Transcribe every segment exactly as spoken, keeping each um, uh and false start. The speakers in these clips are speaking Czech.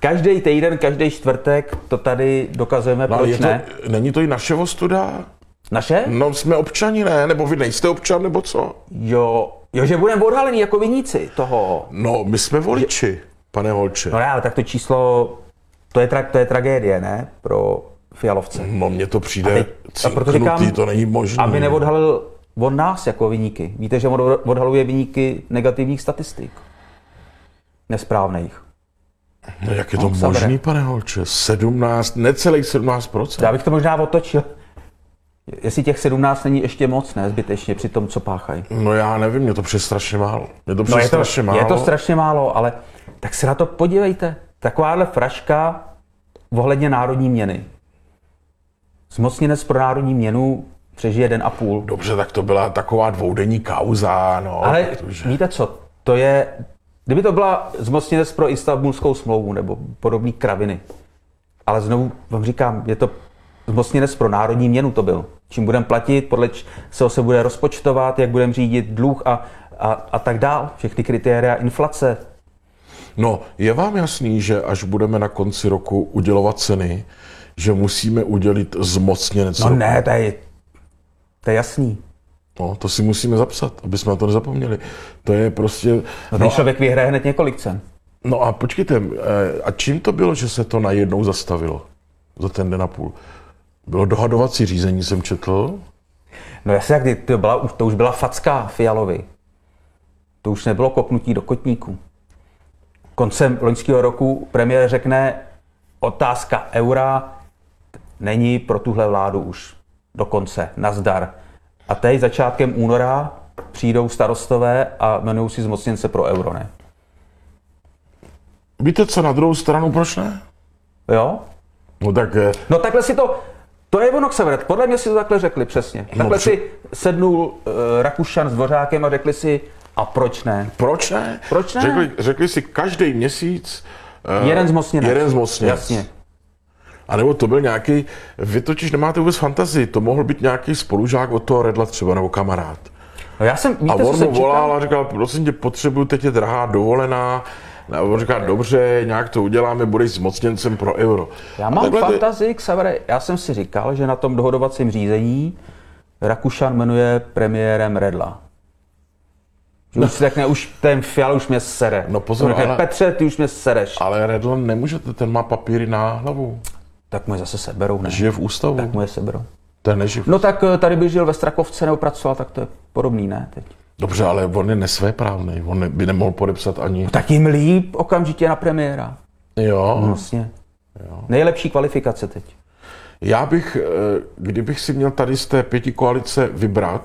každý týden, každý čtvrtek to tady dokazujeme, No, proč je ne. to, není to i naše ostuda? Naše? No jsme občani, ne? Nebo vy nejste občan, nebo co? Jo, jo, že budeme odhalení jako viníci toho. No, my jsme voliči, pane Holče. No ne, ale tak to číslo, to je, tra, to je tragédie, ne? Pro Fialovce. No, mně to A přijde teď- a proto cinknutý, říkám, to není možné. Aby neodhalil od nás jako viníky. Víte, že on odhaluje viníky negativních statistik. Nesprávných. No, jak je to No, možný, zabere. pane Holče? sedmnáct, necelých sedmnáct procent. Já bych to možná otočil. Jestli těch sedmnáct není ještě moc, ne? Zbytečně při tom, co páchají. No já nevím, mě to přijde strašně málo. Mě to přijde No je to, strašně málo. je to strašně málo, ale tak se na to podívejte. Takováhle fraška ohledně národní měny. Zmocněnec pro národní měnu přežije den a půl. Dobře, tak to byla taková dvoudenní kauza, no. Ale protože... víte co, to je, kdyby to byla zmocněnec pro Istanbulskou smlouvu nebo podobný kraviny, ale znovu vám říkám, je to zmocněnec pro národní měnu to byl. Čím budeme platit, podle čeho se bude rozpočtovat, jak budeme řídit dluh a, a, a tak dál. Všechny kritéria inflace. No, je vám jasný, že až budeme na konci roku udělovat ceny, že musíme udělit zmocněnec No roku? ne, to je, to je jasný. No, to si musíme zapsat, aby jsme na to nezapomněli. To je prostě... No, ten člověk vyhraje hned několik cen. No a počkejte, a čím to bylo, že se to najednou zastavilo za ten den a půl? Bylo dohadovací řízení, jsem četl. No jasně, jak to, byla, to už byla facka Fialovi. To už nebylo kopnutí do kotníku. Koncem loňského roku premiér řekne, otázka eura není pro tuhle vládu už do konce, nazdar. A teď začátkem února přijdou starostové a jmenují si zmocněnce pro euro, ne? Víte co, na druhou stranu, proč ne? Jo? No tak... eh, No takhle si to, to je ono, Xaver, podle mě si to takhle řekli přesně. Takhle při- si sednul uh, Rakušan s Dvořákem a řekli si, a proč ne? Proč ne? Proč ne? Řekli, řekli si každý měsíc... eh, Jeden zmocněnec. Jeden zmocněnec. Jasně. A nebo to byl nějaký, vy totiž nemáte vůbec fantazii, to mohl být nějaký spolužák od toho Redla třeba, nebo kamarád. No já jsem, víte, A co on jsem mu volal čekal? a říkal, prosím tě, potřebuju, teď je drahá dovolená. A on říká, dobře, nějak to uděláme, budeš zmocněncem pro euro. Já A mám takhle ty- fantazii, Xavere, já jsem si říkal, že na tom dohodovacím řízení Rakušan jmenuje premiérem Redla. Že už si řekne, už ten Fial už mě sere. No pozor, Řekne, ale- Petře, ty už mě sereš. Ale Redl nemůžete, ten má papíry na hlavu. Tak mu je zase seberou, ne? Žije v ústavu. Tak mu je seberou. Ten neživ. No tak eh, tady by žil ve Strakovce nebo pracoval, tak to je podobný, ne? Teď. Dobře, ale on je nesvéprávný. On ne- by nemohl podepsat ani... Tak jim líp okamžitě na premiéra. Jo. Vlastně. Nejlepší kvalifikace teď. Já bych, eh, kdybych si měl tady z té pěti koalice vybrat,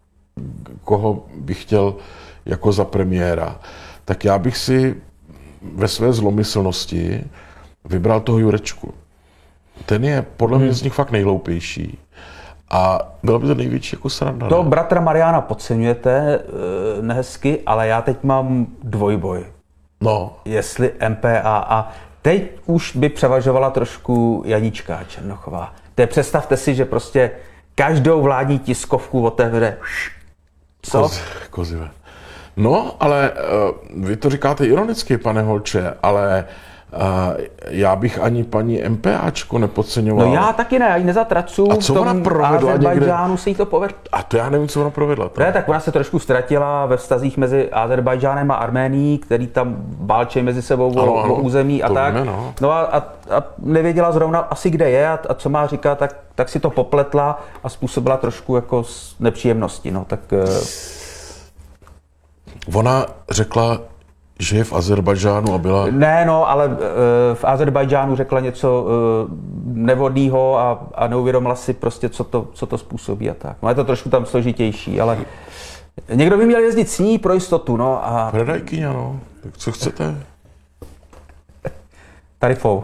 koho bych chtěl jako za premiéra, tak já bych si ve své zlomyslnosti vybral toho Jurečku. Ten je podle mě z nich fakt nejhloupější. A byla by to největší jako sranda. To ne? bratra Mariana podceňujete eh, nehezky, ale já teď mám dvojboj. No, Jestli M P A a teď už by převažovala trošku Janička Černochová. To je, představte si, že prostě každou vládní tiskovku otevře. Co? koz, kozivé. No, ale uh, vy to říkáte ironicky, pane Holče, ale uh, já bych ani paní MPAčko nepodceňoval. No já taky ne, já ji nezatracuju. A co v tom ona provedla Azerbajdžánu se jí to povedlo. A to já nevím, co ona provedla. To. Ne, tak ona se trošku ztratila ve vztazích mezi Azerbajdžánem a Arménií, který tam válčí mezi sebou o, Ano, ano, o území a to tak. víme, no. no a, a, a nevěděla zrovna asi, kde je a, a co má říkat, tak, tak si to popletla a způsobila trošku jako s- nepříjemnosti. No, tak, eh, Ona řekla, že je v Azerbajdžánu a byla... ne, no, ale eh, v Azerbajdžánu řekla něco eh, nevhodného a, a neuvědomila si prostě, co to, co to způsobí a tak. No, je to trošku tam složitější, ale někdo by měl jezdit s ní pro jistotu, no a Predajkyně, no. Tak co chcete? tarifou.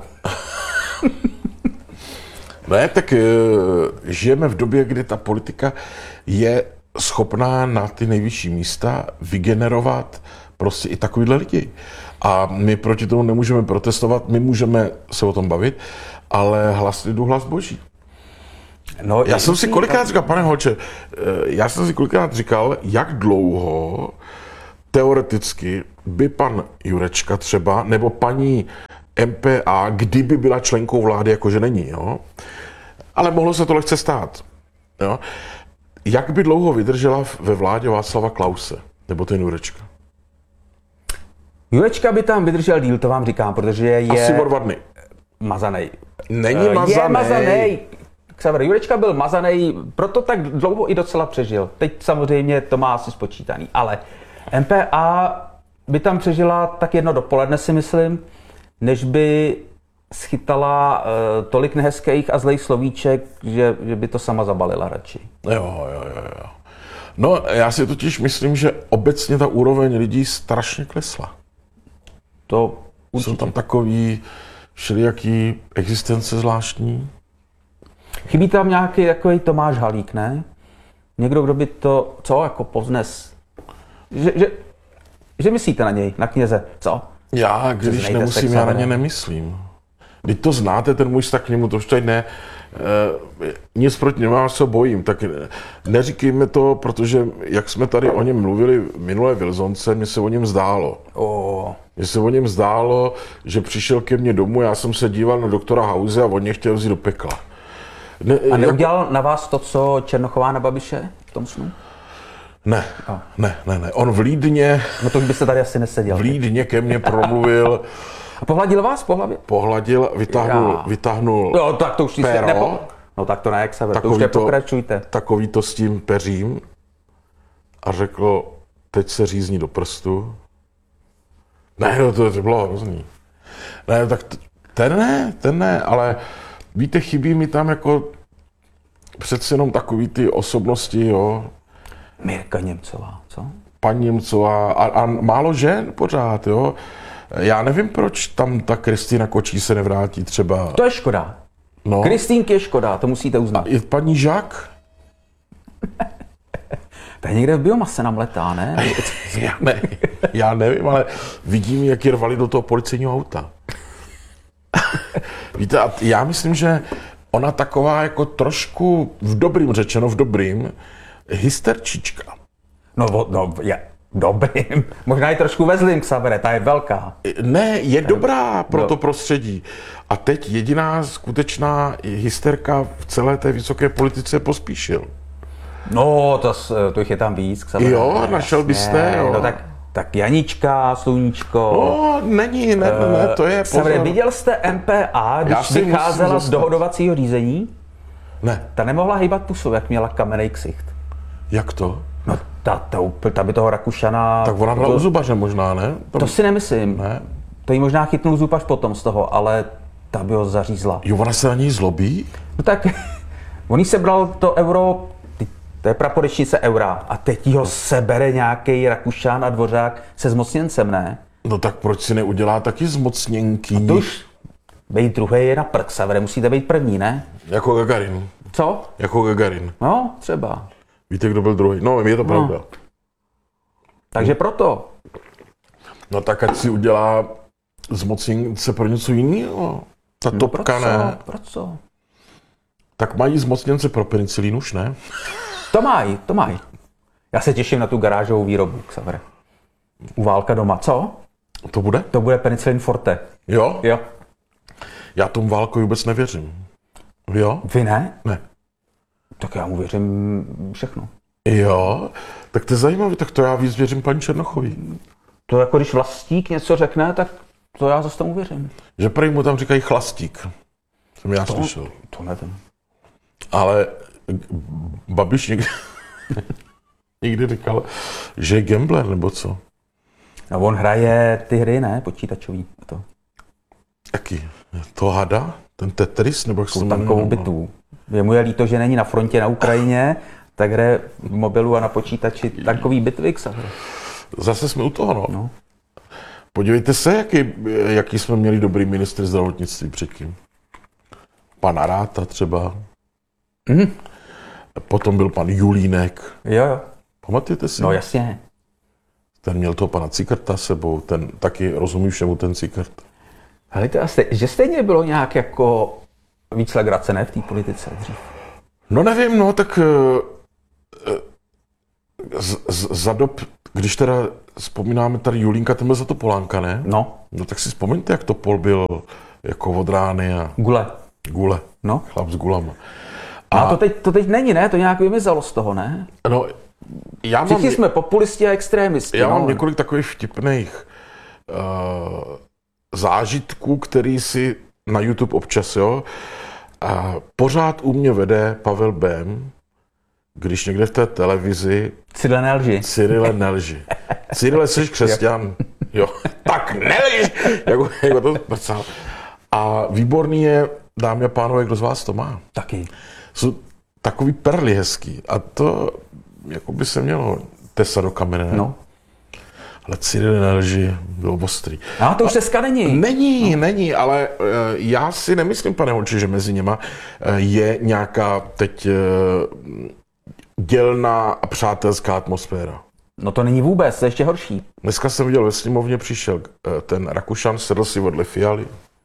Ne, tak e, žijeme v době, kdy ta politika je schopná na ty nejvyšší místa vygenerovat prostě i takovýhle lidi. A my proti tomu nemůžeme protestovat, my můžeme se o tom bavit, ale hlas lidu, hlas boží. No, Já jsem si kolikrát říkal, pane Holče, eh, já jsem si kolikrát říkal, jak dlouho teoreticky by pan Jurečka třeba, nebo paní M P A, kdyby byla členkou vlády, jakože není, jo? Ale mohlo se to lehce stát. Jo? Jak by dlouho vydržela ve vládě Václava Klause? Nebo ten Jurečka? Jurečka by tam vydržel díl, to vám říkám, protože je... Asi o dva dny. Mazanej. Není mazanej. Je mazanej. Xaver Jurečka byl mazanej, proto tak dlouho i docela přežil. Teď samozřejmě to má asi spočítaný, ale M P A by tam přežila tak jedno dopoledne, si myslím, než by schytala uh, tolik nehezkých a zlejch slovíček, že, že by to sama zabalila radši. Jo, jo, jo, jo. No, já si totiž myslím, že obecně ta úroveň lidí strašně klesla. To určitě. Jsou tam takový všelijaký existence zvláštní. Chybí tam nějaký takový Tomáš Halík, ne? Někdo, kdo by to, co, jako povznes. Že, že, že myslíte na něj, na kněze, co? Já, když nemusím, já na ně nemyslím. Když to znáte, ten můj vztah k němu, to už tady ne, e, nic proti nemám, se bojím, tak neříkejme to, protože jak jsme tady o něm mluvili minulé Vilzonce, mně se o něm zdálo. Oh. Mně se o něm zdálo, že přišel ke mně domů, já jsem se díval na doktora Hause a on mě chtěl vzít do pekla. Ne, a neudělal jako... na vás to, co Černochová na Babiše v tom snu? Ne, oh. ne, ne, ne. On v Lídně... No to už byste tady asi neseděl. V Lídně ke mně promluvil... A pohladil vás po hlavě? Pohladil, vytáhnul, vytáhnul no, tak to už péro. Nepo... No tak to ne, jak se to už nepokračujte. Takový to s tím peřím a řekl, teď se řízní do prstu. Ne, no to, to bylo hrozný. Ne, tak t- ten ne, ten ne, ale víte, chybí mi tam jako přece jenom takový ty osobnosti, jo. Mirka Němcová, co? Paní Němcová a, a málo žen pořád, jo. Já nevím, proč tam ta Kristýna Kočí se nevrátí třeba. To je škoda. No. Kristýnky je škoda, to musíte uznat. A i paní Žák? To je někde v biomase nám letá, ne? já, ne? Já nevím, ale vidím, jak je rvali do toho policejního auta. Víte, a já myslím, že ona taková jako trošku, v dobrým řečeno, v dobrým, hysterčička. No, no, je dobrým. Možná i trošku ve zlým, Xavere, ta je velká. Ne, je dobrá pro to prostředí. A teď jediná skutečná hysterka v celé té vysoké politice Pospíšil. No, to, to jich je tam víc, Xavere. Jo, našel byste, jo. No tak, tak Janička, Sluníčko. No, není, ne, ne, to je pozor. Xavere, viděl jste M P A, když vycházela z dohodovacího řízení? Ne. Ta nemohla hýbat pusou, jak měla kamenej ksicht. Jak to? No, ta, ta, ta by toho Rakušana... Tak ona byla to, u zubaře možná, ne? Tam... To si nemyslím. Ne. To jí možná chytnul zub až potom z toho, ale ta by ho zařízla. Jo, ona se na něj zlobí? No tak, on jí sebral to euro, to je praporečnice eura, a teď jí ho sebere nějaký Rakušan a Dvořák se zmocněncem, ne? No tak proč si neudělá taky zmocněnky? A to už být druhý je na prd, Xavere, musíte být první, ne? Jako Gagarin. Co? Jako Gagarin. No, třeba. Víte, kdo byl druhý? No, je to no. pravda. Takže proto. No tak ať si udělá zmocněnce pro něco jiného. Ta no, topka ne. Pro co? Tak mají zmocněnce pro penicilín už, ne? To mají, to mají. Já se těším na tu garážovou výrobu, Xavere. U Válka doma, co? To bude? To bude penicilin forte. Jo? Jo. Já tomu Válkovi vůbec nevěřím. Jo? Vy ne? Ne. Tak já mu věřím všechno. Jo? Tak to je zajímavé, tak to já víc věřím paní Černochový. To jako když Vlastík něco řekne, tak to já zase tomu věřím. Že prý mu tam říkají Chlastík. Jsem já to, slyšel. To nevím. Ale Babiš někdy, někdy říkal, že je gambler, nebo co? No on hraje ty hry, ne? Počítačový. To. Jaký? To hada? Ten Tetris? Nebo jak tu tankovou bitvu. Jemu je líto, že není na frontě na Ukrajině, tak hraje v mobilu a na počítači tankový bitvy. Zase jsme u toho, no. no. Podívejte se, jaký, jaký jsme měli dobrý ministr zdravotnictví předtím. Pan Aráta třeba. Mm. Potom byl pan Julínek. Jo, jo. Pamatujete si? No jasně. Ten měl toho pana Cikrta sebou, ten taky rozumí všemu ten Cikrt. Ale to asi, že stejně bylo nějak jako víc legrace, ne, v té politice dřív? No nevím, no tak z, z, za dob, když teda vzpomínáme tady Julínka, ten byl za to Polánka, ne? No. No tak si vzpomeňte, jak Topol byl jako od rány a... Gule. Gule. No. Chlap s gulama. A, a to, teď, to teď není, ne? To nějak vymizelo z toho, ne? No, já mám... Všichni jsme populisti a extrémisti. Já no. mám několik takových vtipných uh, zážitků, který si na YouTube občas, jo. A pořád u mě vede Pavel Bém, když někde v té televizi... Cyrile nelži. Cyrile nelži. Cyrile, jsi křesťan. Jo. Tak nelži! jako, jako to prsal. A výborný je, dámy a pánové, kdo z vás to má. Taky. Jsou takový perly hezký. A to jako by se mělo tesat do kamene. Ne? No. Ale Cyril nelži bylo ostrý. A to už dneska není. Není, no. není, ale uh, já si nemyslím, pane Holči, že mezi nima uh, je nějaká teď uh, dělná a přátelská atmosféra. No to není vůbec, to je ještě horší. Dneska jsem viděl ve sněmovně, přišel uh, ten Rakušan, sedl si vedle Fialy.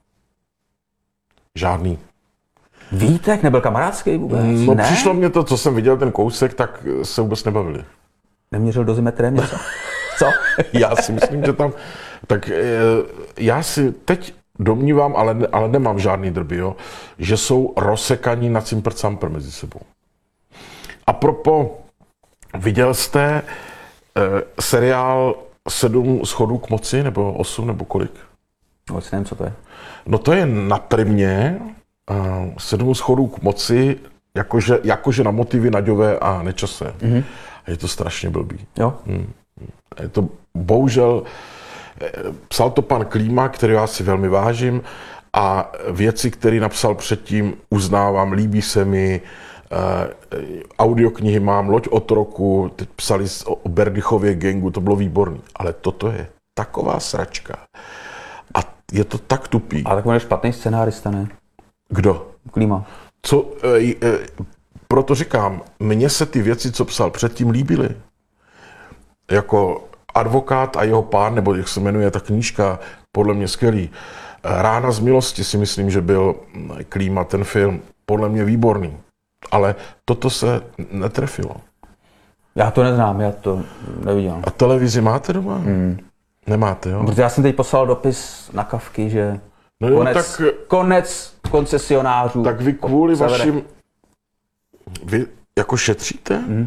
Žádný. Vítek nebyl kamarádský vůbec? No ne? přišlo mě to, co jsem viděl, ten kousek, tak se vůbec nebavili. Neměřil dozimetrem něco? Co? Já si myslím, že tam... Tak já si teď domnívám, ale, ale nemám žádný drby, jo, že jsou rozsekaní na cimpr campr mezi sebou. A propo, viděl jste eh, seriál Sedm schodů k moci, nebo osm, nebo kolik? Vůbec nevím, co to je. No to je na Primě uh, Sedm schodů k moci, jakože, jakože na motivy Naďové a Nečase. Mm-hmm. A je to strašně blbý. Jo? Hmm. Je to bohužel, psal to pan Klíma, který já si velmi vážím, a věci, které napsal předtím, uznávám, líbí se mi, uh, audioknihy mám, Loď otroku, teď psali o Berdychově gangu, to bylo výborný, ale toto je taková sračka. A je to tak tupý. Ale tak on je špatný scenárista, ne? Kdo? Klíma. Co, e, e, proto říkám, mně se ty věci, co psal předtím, líbily. Jako Advokát a jeho pán, nebo jak se jmenuje ta knížka, podle mě skvělý. Rána z milosti si myslím, že byl Klíma, ten film, podle mě výborný. Ale toto se netrefilo. Já to neznám, já to neviděl. A televizi máte doma? Hmm. Nemáte, jo? Protože já jsem teď poslal dopis na Kavky, že no jo, konec, tak, konec koncesionářů. Tak vy kvůli severe. vašim... Vy jako šetříte? Hmm.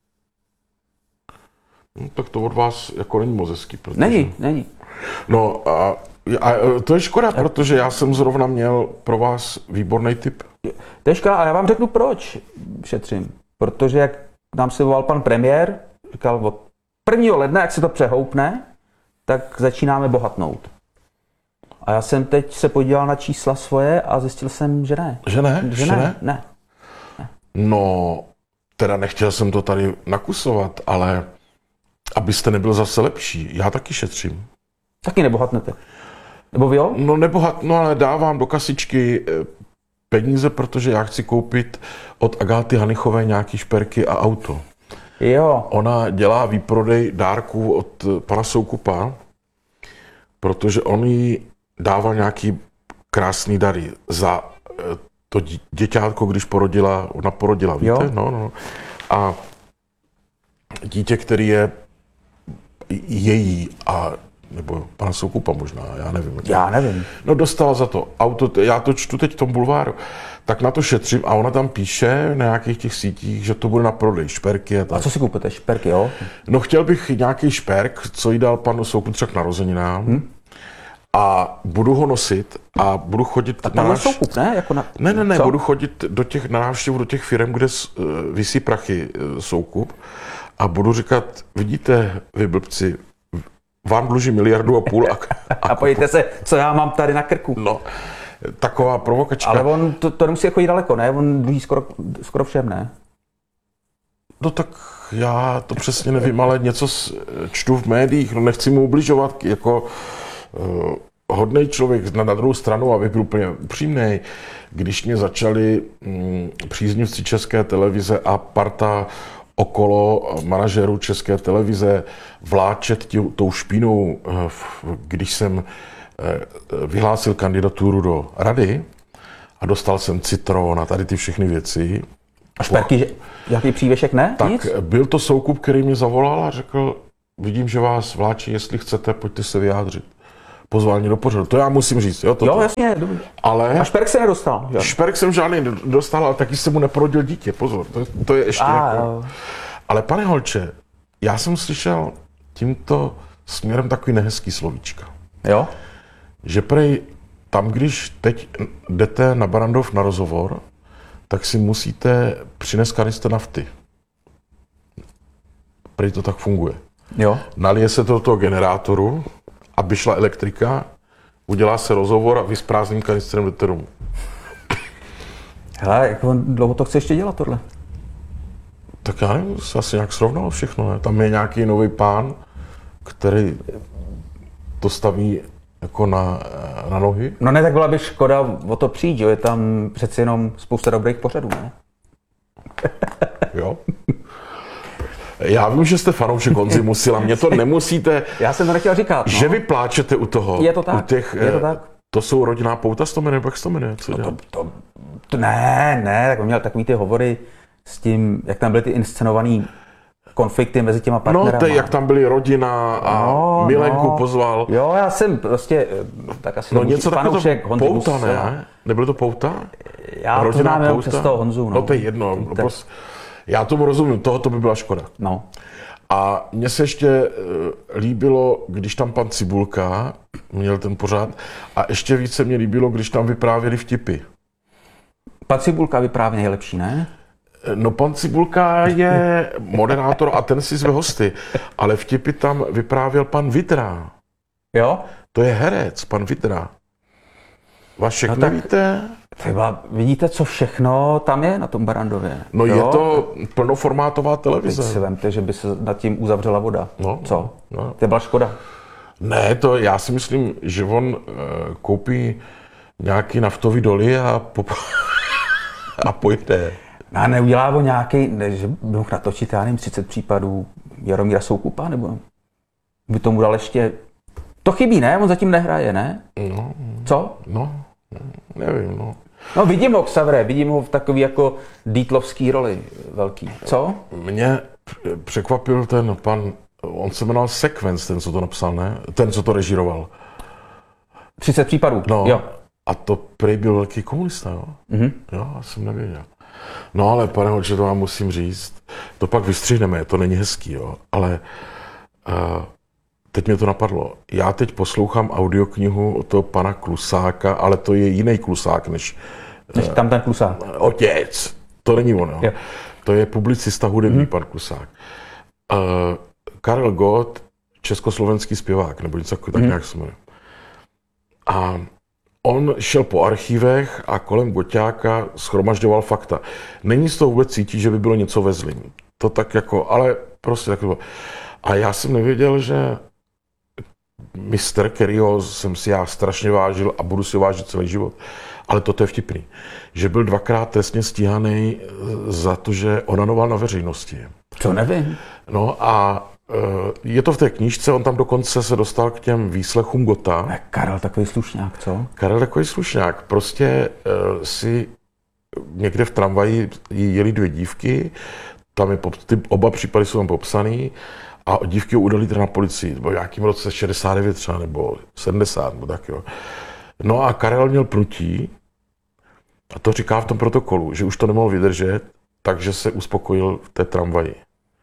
No, tak to od vás jako není moc hezký. Protože... Není, není. No a, a to je škoda, protože já jsem zrovna měl pro vás výborný tip. To je škoda, a já vám řeknu proč šetřím. Protože jak nám se volal pan premiér, říkal od prvního ledna, jak se to přehoupne, tak začínáme bohatnout. A já jsem teď se podíval na čísla svoje a zjistil jsem, že ne. Že ne? Že ne? ne, ne. ne. No, teda nechtěl jsem to tady nakusovat, ale abyste nebyl zase lepší, já taky šetřím. Taky nebohatnete. Nebo vy jo? No nebohat, no ale dávám do kasičky peníze, protože já chci koupit od Agáty Hanichové nějaký šperky a auto. Jo. Ona dělá výprodej dárků od pana Soukupa, protože on jí dával nějaký krásný dary za to děťátko, když porodila, ona porodila, víte? Jo. No, no. A dítě, který je její a nebo pana Soukupa možná, já nevím. Já nevím. No dostala za to auto, já to čtu teď v tom bulváru, tak na to šetřím a ona tam píše na nějakých těch sítích, že to bude na prodej, šperky a tak. A co si kupujete? Šperky, jo? No chtěl bych nějaký šperk, co jí dal pan Soukup třeba k narozeninám, hmm? A budu ho nosit a budu chodit tak na náš... náš... Soukup, ne? Jako na... Ne, ne, ne, co? budu chodit do těch, na návštěvu do těch firm, kde uh, visí prachy uh, Soukup a budu říkat, vidíte, vy blbci, vám dluží miliardu a půl. A, a, a pojďte se, co já mám tady na krku. No, taková provokačka. Ale on to, to nemusí chodit daleko, ne? On dluží skoro, skoro všem, ne? No tak já to přesně nevím, ale něco čtu v médiích, no nechci mu ubližovat, jako uh, hodnej člověk na, na druhou stranu, abych byl úplně upřímnej, když mě začali um, příznivci České televize a parta okolo manažerů České televize vláčet tí, tou špínou, když jsem vyhlásil kandidaturu do rady a dostal jsem Citron a tady ty všechny věci, A Šperky, že, jaký přívěšek ne? Tak Nic? byl to Soukup, který mě zavolal a řekl, vidím, že vás vláčí, jestli chcete, pojďte se vyjádřit. Pozvání do pořadu. To já musím říct. Jo, toto. Jo, jasně. Dobrý. Ale A Šperk se nedostal. Že? Šperk jsem žádný dostal, ale taky se mu neporodil dítě. Pozor, to, to je ještě A, jako... jo. Ale pane Holče, já jsem slyšel tímto směrem takový nehezký slovíčka. Jo? Že prej tam, když teď jdete na Barrandov na rozhovor, tak si musíte přinést kanister nafty. Prej to tak funguje. Jo. Nalije se to do toho generátoru, aby šla elektrika, udělá se rozhovor a vy s prázdným kanistrem jdete domů. Hele, jak on dlouho to chce ještě dělat tohle? Tak já nevím, se asi nějak srovnalo všechno. Ne? Tam je nějaký nový pán, který to staví jako na, na nohy. No ne, tak byla by škoda o to přijít, jo? Je tam přeci jenom spousta dobrých pořadů, ne? Jo. Já vím, že jste fanoušek Honzy Musila, mě to nemusíte, Já jsem to nechtěl říkat, no. že vy pláčete u toho. Je to tak, u těch, je to tak. To jsou rodinná pouta, to jmenuje, pak to jmenuje, co No dělá? to, to, to, ne, ne, tak on měl takový ty hovory s tím, jak tam byly ty inscenovaný konflikty mezi těma partnerama. No, to je, jak tam byli rodina a No, Milenku no. pozval. Jo, já jsem prostě, tak asi No to něco takového fanoušek Honzy pouta, Musila. ne? Nebylo to pouta? Já to znám jenom přes toho Honzu, no. No to je jedno. No, pros... Já tomu rozumím, tohoto by byla škoda. No. A mně se ještě uh, líbilo, když tam pan Cibulka měl ten pořád, a ještě více mě líbilo, když tam vyprávěli vtipy. Pan Cibulka vyprávěně je lepší, ne? No pan Cibulka je moderátor a ten si zve hosty, ale vtipy tam vyprávěl pan Vidra. Jo? To je herec, pan Vidra. Vašek, No no tak- nevíte? Třeba vidíte, co všechno tam je na tom Barrandově. No jo? je to plnoformátová Teď televize. si vemte, že by se nad tím uzavřela voda. No, Co? no. To byla škoda. Ne, to já si myslím, že on uh, koupí nějaký naftový doly a, pop... a pojede. No a neudělá ho nějaký, ne, že by mohl natočit, já nevím, třicet případů Jaromíra Soukupa, nebo by tomu dal ještě... To chybí, ne? On zatím nehraje, ne? No, Co? no, nevím, no. No vidím ho, Xavre, vidím ho v takový jako Dietlovský roli velký. Co? Mě překvapil ten pan, on se jmenoval Sequence, ten, co to napsal, ne? Ten, co to režíroval. třicet případů, No, jo. a to prej byl velký komunista, jo? Mhm. Jo, já jsem nevěděl. No ale, pane Holče, to vám musím říct, to pak vystřihneme, to není hezký, jo, ale uh, teď mě to napadlo. Já teď poslouchám audioknihu od toho pana Klusáka, ale to je jiný Klusák než Než tam ten Klusák. otec. To není on, jo. Jo. To je publicista hudební hmm. pan Klusák. Uh, Karel Gott, československý zpěvák, nebo něco tak Hmm. nějak se jmenuje. A on šel po archívech a kolem Goťáka schromažďoval fakta. Není z toho vůbec cítit, že by bylo něco ve zlým. To tak jako, ale prostě tak to bylo. A já jsem nevěděl, že mistr, kterýho jsem si já strašně vážil a budu si ho vážit celý život, ale toto je vtipný, že byl dvakrát trestně stíhaný za to, že onanoval na veřejnosti. Co nevím. No a je to v té knížce, on tam dokonce se dostal k těm výslechům Gotta. Ne, Karel takový slušňák, co? Karel takový slušňák, prostě uh, si někde v tramvaji jeli dvě dívky, tam je, ty oba případy jsou tam popsaný a dívky ho udali teda na policii, nebo v nějakým roce šedesát devět třeba, nebo sedmdesát, nebo tak jo. No a Karel měl prutí, a to říká v tom protokolu, že už to nemohl vydržet, takže se uspokojil v té tramvaji.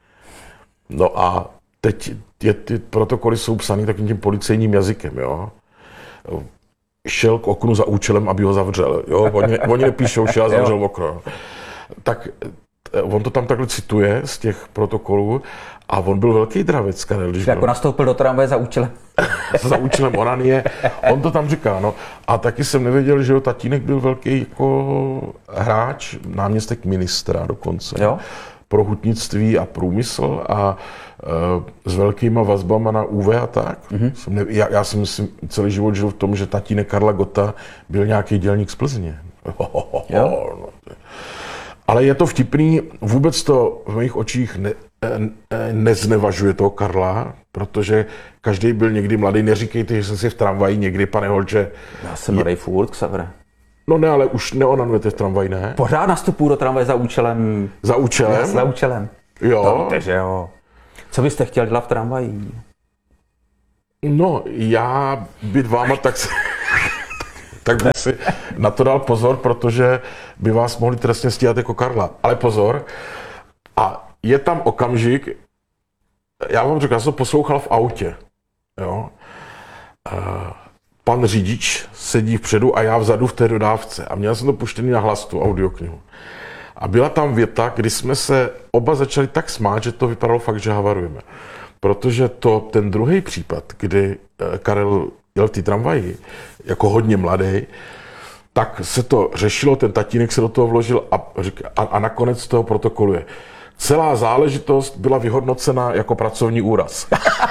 No a teď je, ty protokoly jsou psaný takovým tím policejním jazykem, jo. Šel k oknu za účelem, aby ho zavřel, jo. Oni, oni nepíšou, šel a zavřel okno, jo. Tak on to tam takhle cituje z těch protokolů a on byl velký dravec, Karel. Když Jako nastoupil do tramvaje za účelem. za účelem onanie, on to tam říká, no. A taky jsem nevěděl, že jeho tatínek byl velký jako hráč, náměstek ministra dokonce. Jo. Pro hutnictví a průmysl a uh, s velkýma vazbama na ú vé a tak. Mm-hmm. Jsem ne, já, já jsem si celý život žil v tom, že tatínek Karla Gotta byl nějaký dělník z Plzně. Jo. Ale je to vtipný, vůbec to v mých očích ne, ne, neznevažuje toho Karla, protože každý byl někdy mladý, neříkejte, že jsem si v tramvaji někdy, pane Holče. Já jsem mladý furt, Xavre. No ne, ale už neonanujete v tramvaji, ne? Pořád nastupuju do tramvaje za účelem. Za účelem? Za účelem. Jo. To víte, že jo. Co byste chtěl dělat v tramvaji? No, já být váma, tak si, tak bych si na to dal pozor, protože by vás mohli trestně stíhat jako Karla. Ale pozor, a je tam okamžik, já vám řekl, já jsem to poslouchal v autě, jo. Pan řidič sedí vpředu a já vzadu v té dodávce. A měl jsem to puštěný na hlas, tu audioknihu. A byla tam věta, kdy jsme se oba začali tak smát, že to vypadalo fakt, že havarujeme. Protože to, ten druhý případ, kdy Karel jel v té tramvaji, jako hodně mladý, tak se to řešilo, ten tatínek se do toho vložil a, a, a nakonec toho protokoluje. Celá záležitost byla vyhodnocena jako pracovní úraz.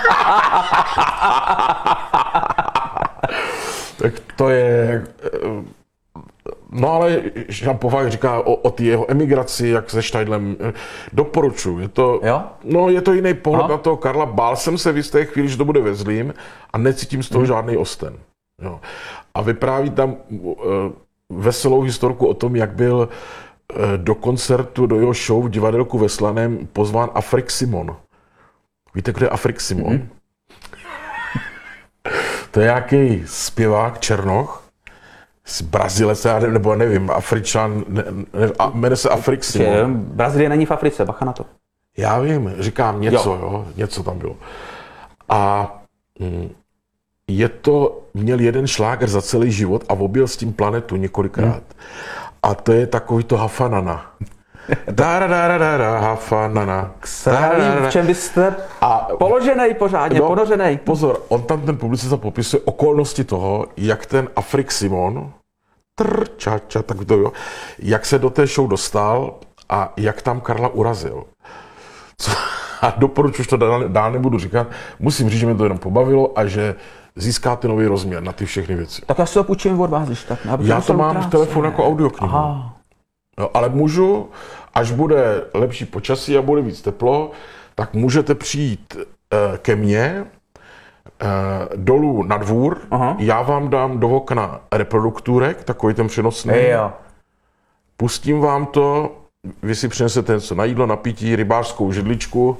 Tak to je... No ale Jean Povách říká o, o té jeho emigraci, jak se Štajdlem, doporučuji. Je to, jo? No, je to jiný pohled Aha. na toho Karla. Bál jsem se v jisté chvíli, že to bude ve Zlým a necítím z toho hmm. žádný osten. Jo. A vypráví tam uh, veselou historku o tom, jak byl uh, do koncertu, do jeho show v divadelku ve Slaném pozván Afrik Simon. Víte, kdo je Afrik Simon? Hmm. To je nějaký zpěvák Černoch, z Brazilec, nebo nevím, Afričan, ne, ne, a jmenuje se Afrik Simon. Brazílie není v Africe, bacha na to. Já vím, říkám něco, jo, jo něco tam bylo. A mm, je to, měl jeden šláger za celý život a objel s tím planetu několikrát. Hmm. A to je takový to Hafanana. Da, da, da, da, da, Hafanana. Nevím, v čem byste a položenej pořádně, no, ponořenej. Pozor, on tam ten publicista popisuje okolnosti toho, jak ten Afrik Simon, trr, ča, ča, tak to jo, jak se do té show dostal a jak tam Karla urazil. Co, a doporučuji, to dál, dál nebudu říkat, musím říct, že mě to jenom pobavilo a že získáte nový rozměr na ty všechny věci. Tak já si to půjčím od vás, když tak. Já to mám v telefonu jako audioknihu. No, ale můžu, až bude lepší počasí a bude víc teplo, tak můžete přijít e, ke mně e, dolů na dvůr. Aha. Já vám dám do okna reproduktůrek, takový ten přenosný. Hey, jo. Pustím vám to, vy si přinesete něco na jídlo, na pití, rybářskou židličku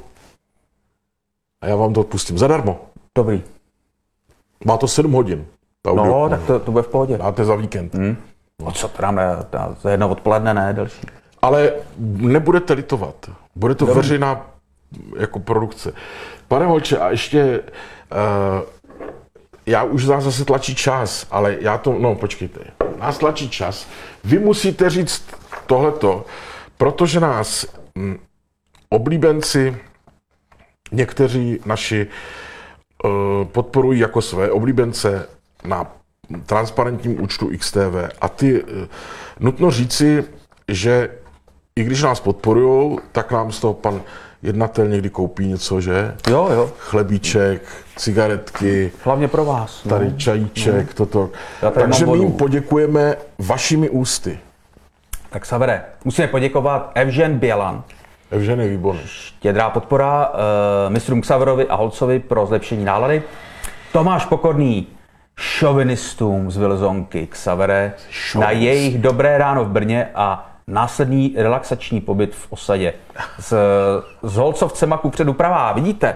a já vám to pustím zadarmo. Dobrý. Má to sedm hodin. No, tak to, to bude v pohodě. Dáte za víkend. Hmm. No co to dáme, za jedno odpoledne, ne, delší. Ale nebudete litovat. Bude to Dobrý. Veřejná jako produkce. Pane Holče, a ještě, uh, já už nás zase tlačí čas, ale já to, no počkejte, nás tlačí čas. Vy musíte říct tohleto, protože nás m, oblíbenci, někteří naši uh, podporují jako své oblíbence na transparentním účtu X T V. A ty, nutno říci, že i když nás podporujou, tak nám z toho pan jednatel někdy koupí něco, že? Jo, jo. Chlebíček, cigaretky. Hlavně pro vás. Tady no. čajíček, no. toto. Takže my jim poděkujeme vašimi ústy. Tak Savere, musíme poděkovat Evžen Bělan. Evžen je výborný. Štědrá podpora uh, mistrům Xaverovi a Holcovi pro zlepšení nálady. Tomáš Pokorný šovinistům z Vilzonky Xavere na jejich dobré ráno v Brně a následný relaxační pobyt v osadě. S, s holcovcema kupředu pravá, vidíte?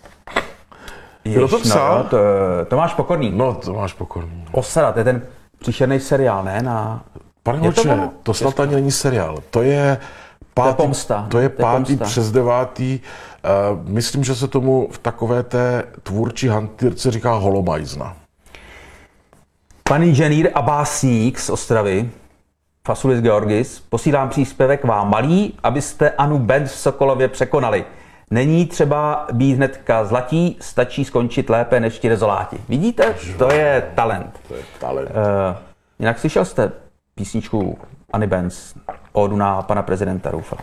Kdo to psal? No, to, Tomáš Pokorný. No, Tomáš Pokorný. Osada, to je ten příšerný seriál, ne? Na... Pane Hoče, to, to snad ani není seriál. To je pátý, to je, pomsta. To je pátý to je přes devátý. Uh, myslím, že se tomu v takové té tvůrčí hantýrce říká holomajzna. Pan inženýr a básník z Ostravy, Fasulis Georgis, posílám příspěvek vám malý, abyste Anu Benz v Sokolově překonali. Není třeba být hnedka zlatí, stačí skončit lépe než ti rezoláti. Vidíte? To je talent. To je talent. Uh, jinak slyšel jste písničku Anny Benz, ódu na pana prezidenta, doufám.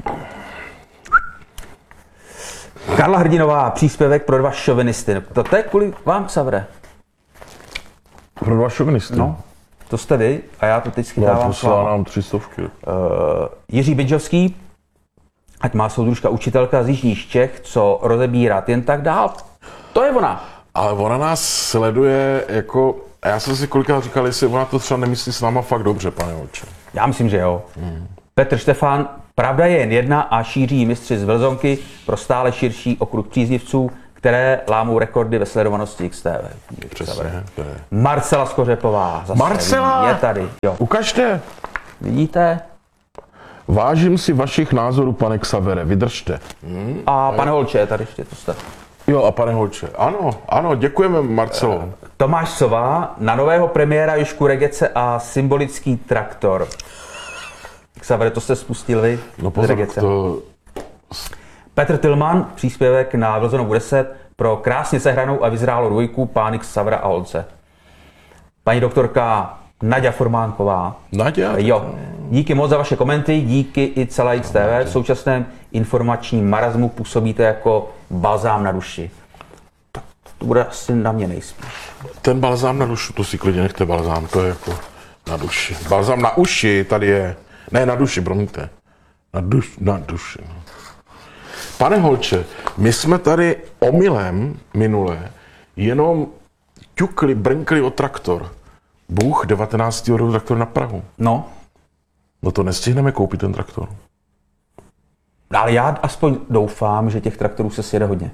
Karla Hrdinová, příspěvek pro dva šovinisty. To, to je kvůli vám, Xavere. Pro dva šovinisty? No, to jste vy a já to teď schytávám. No, poslala nám tři stovky. Uh, Jiří Bydžovský, ať má soudružka učitelka z jižních Čech, co rozebírat jen tak dál. To je ona. Ale ona nás sleduje jako A já jsem si kolikrát říkal, jestli ona to třeba nemyslí s náma fakt dobře, pane Holče. Já myslím, že jo. Hmm. Petr Štefán, pravda je jen jedna a šíří mistři z Vlzonky pro stále širší okruh příznivců, které lámou rekordy ve sledovanosti X T V. Přesně. To je. Marcela Skořepová. Zase Marcela! Je tady. Jo. Ukažte. Vidíte? Vážím si vašich názorů, pane Xavere, vydržte. Hmm. A pane Holče, tady ještě to jste. Jo, a pane Holče, ano, ano, děkujeme, Marcelo. Tomáš Sova, na nového premiéra Jožku Regece a symbolický traktor. Xavere, to jste spustil vy? No pozor, to... Petr Tillman, příspěvek na Vlzonovu deset pro krásně sehranou a vyzrálou dvojku pány Xavera a Holce. Paní doktorka Naďa Formánková. Naďa? Jo. Díky moc za vaše komenty, díky i celé X T V. V současném informačním marazmu působíte jako balzám na duši. To, to bude asi na mě nejspíš. Ten balzám na duši, to si klidně nechte balzám, to je jako na duši. Balzám na uši tady je. Ne, na duši, promiňte. Na, duš, na duši. No. Pane Holče, my jsme tady omylem minule jenom ťukli, brnkli o traktor. Bůh devatenáctého roku traktor na Prahu. No. No to nestihneme koupit ten traktor. Ale já aspoň doufám, že těch traktorů se sjede hodně.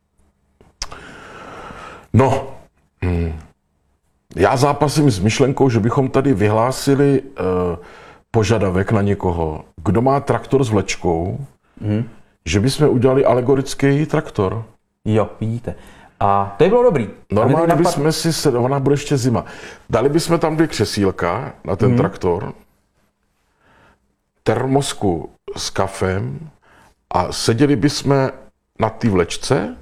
No, hmm. já zápasím s myšlenkou, že bychom tady vyhlásili uh, požadavek na někoho, kdo má traktor s vlečkou, hmm. že bychom udělali alegorický traktor. Jo, vidíte. A to je bylo dobrý. Normálně napad... bychom si, se, ona bude ještě zima, dali bychom tam dvě křesílka na ten hmm. traktor, termosku s kafem a seděli bychom na té vlečce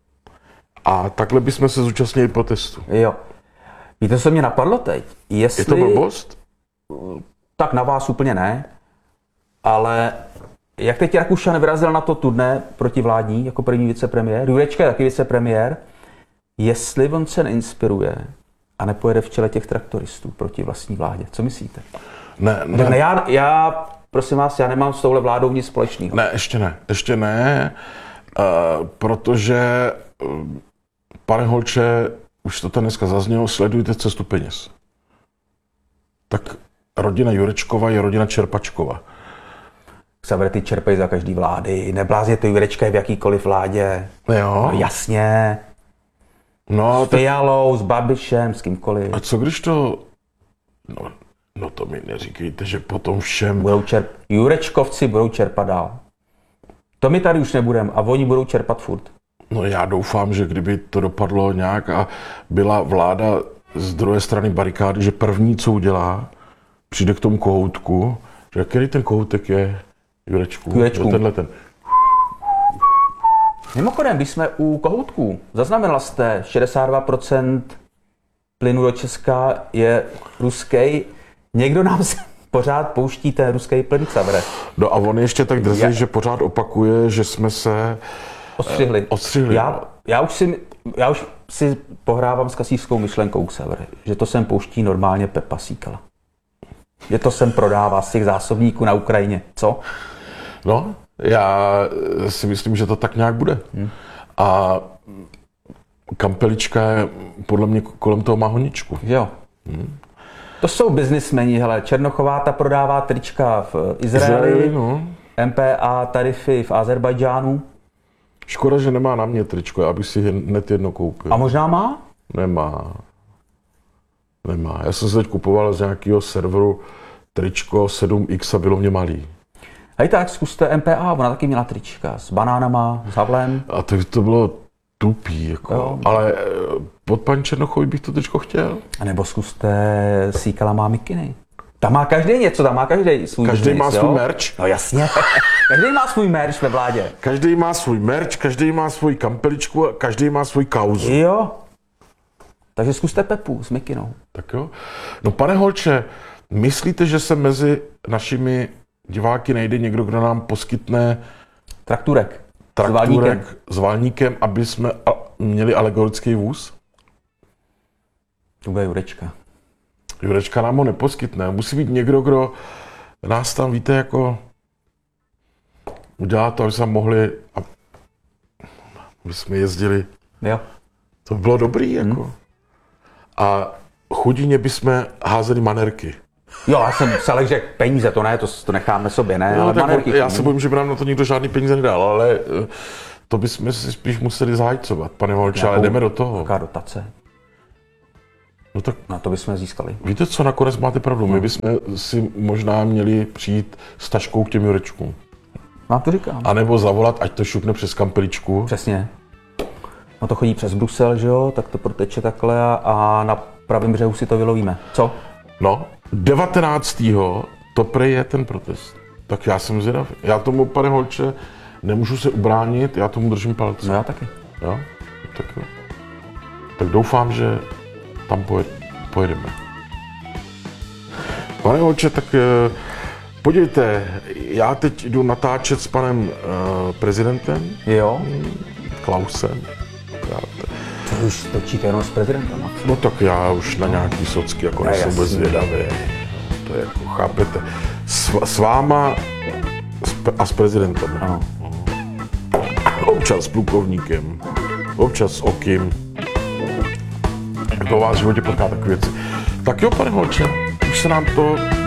a takhle bychom se zúčastnili protestu. Jo. Víte, co mě napadlo teď? Jestli... Je to blbost? Tak na vás úplně ne, ale jak teď Rakušan vyrazil na to turné protivládní jako první vicepremiér, Jurečka je taky vicepremiér, jestli on se neinspiruje a nepojede v čele těch traktoristů proti vlastní vládě. Co myslíte? Ne, ne. ne já, já, prosím vás, já nemám s touhle vládou nic společného. Ne, ještě ne, ještě ne, uh, protože, uh, pane Holče, už to tady dneska zaznělo, sledujte cestu peněz. Tak rodina Jurečkova je rodina Čerpačkova. Xaver, ty čerpej za každý vlády, neblázněte, Jurečka je v jakýkoliv vládě. Jo. No, jasně. No, s Fialou, tak... s Babišem, s kýmkoliv. A co když to... No, no to mi neříkejte, že potom všem... Budou čerp... Jurečkovci budou čerpat dál. To my tady už nebudeme a oni budou čerpat furt. No já doufám, že kdyby to dopadlo nějak a byla vláda z druhé strany barikády, že první, co udělá, přijde k tomu kohoutku, že který ten kohoutek je Jurečku? Jurečku. Tenhle ten. Mimochodem, když jsme u kohoutků, zaznamenala jste, šedesát dva procent plynu do Česka je ruský. Někdo nám se pořád pouští ten ruský plyn, Xavere. No a on ještě tak drzí, je... že pořád opakuje, že jsme se ostřihli. Eh, ostřihli. Já, já, už si, já už si pohrávám s kasířskou myšlenkou, Xavere, že to sem pouští normálně Pepa Síkala. Že to sem prodává z těch zásobníků na Ukrajině. Co? No, já si myslím, že to tak nějak bude. Hmm. A Kampelička je podle mě kolem toho má honičku. Jo. Hmm. To jsou biznismeni, hele. Černochová ta prodává trička v Izraeli, Izraeli no. M P A tarify v Azerbajdžánu. Škoda, že nemá na mě tričko, já bych si hned jedno koupil. A možná má? Nemá. Nemá. Já jsem se teď kupoval z nějakého serveru tričko sedm iks a bylo mě malý. Hej tak, zkuste M P A, ona taky měla trička s banánama, s havlem. A to, to bylo tupý, jako. Ale pod paní Černochovou bych to tričko chtěl. A nebo zkuste Síkala má mikiny. Tam má každý něco, tam má každý svůj Každý business, má jo? svůj merch. No jasně. Každý má svůj merch ve vládě. Každý má svůj merch, každý má svůj kampeličku a každý má svůj kauzu. Jo. Takže zkuste Pepu s mikinou. Tak jo. No pane Holče, myslíte, že se mezi našimi diváky najde někdo, kdo nám poskytne trakturek, trakturek s valníkem, aby jsme měli alegorický vůz? To bude Jurečka. Jurečka nám ho neposkytne. Musí být někdo, kdo nás tam, víte, jako udělá to, aby jsme mohli, aby jsme jezdili. Jo. To by bylo dobrý, jako. Hmm. A chudině bychom házeli manerky. Jo, já jsem celý řekl peníze, to ne, to, to necháme sobě, ne, No, ale tak manerky. já se bojím, že by nám na to nikdo žádný peníze nedal, ale eh, to bychom si spíš museli zahajcovat, pane Holče, ale jdeme do toho. Jaká dotace? No tak Na to bychom získali. víte co, nakonec máte pravdu, my bychom si možná měli přijít s taškou k těm Jurečkům. Vám to říkám. A nebo zavolat, ať to šupne přes kampeličku. Přesně. No to chodí přes Brusel, že jo, tak to proteče takhle a, a na pravém břehu si to vylovíme. Co? No, devatenáctého to prej je ten protest. Tak já jsem zvědavý. Já tomu, pane Holče, nemůžu se ubránit, já tomu držím palce. No já taky. Jo? Tak, jo. Tak doufám, že tam pojed, pojedeme. Pane Holče, tak eh, podívejte, já teď jdu natáčet s panem eh, prezidentem Jo? Klausem. Já, To už točíte jenom s prezidentem. no tak já už na nějaký socky jako Ne, nejsem jasně. vůbec zvědavý. To je jako, chápete, s, s váma s, pre- a s prezidentem. Ano. Občas s plukovníkem, občas s okým. To vás v životě potká takové věci. Tak jo, pane Holče, už se nám to